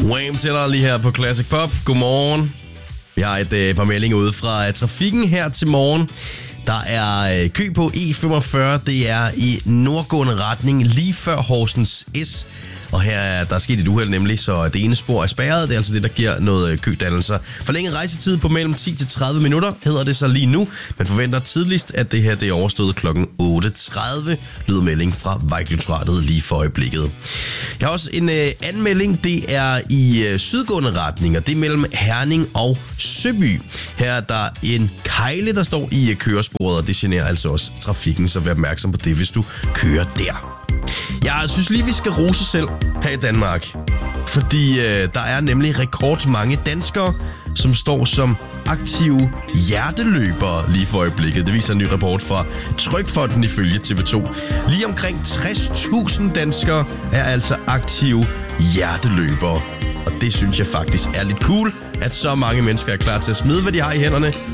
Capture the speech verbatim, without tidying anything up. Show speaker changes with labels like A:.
A: Wham til dig lige her på Classic Pop. Godmorgen. Vi har et øh, par meldinger ude fra uh, trafikken her til morgen. Der er øh, kø på E femogfyrre. Det er i nordgående retning lige før Horsens S. Og her er der er sket et uheld nemlig, så det ene spor er spærret. Det er altså det, der giver noget kødannelser. Forlænget rejsetid på mellem ti til tredive minutter, hedder det så lige nu. Man forventer tidligst, at det her det er overstået klokken otte tredive. Lyder melding fra Vejdirektoratet lige for øjeblikket. Jeg har også en øh, anden melding. Det er i øh, sydgående retning, og det er mellem Herning og Søby. Her er der en kejle, der står i øh, køresporet, og det generer altså også trafikken, så vær opmærksom på det, hvis du kører der. Jeg synes lige, vi skal rose selv her i Danmark, fordi øh, der er nemlig rekord mange danskere, som står som aktive hjerteløbere lige for øjeblikket. Det viser en ny rapport fra Trygfonden ifølge T V to. Lige omkring tres tusind danskere er altså aktive hjerteløbere. Og det synes jeg faktisk er lidt cool, at så mange mennesker er klar til at smide, hvad de har i hænderne,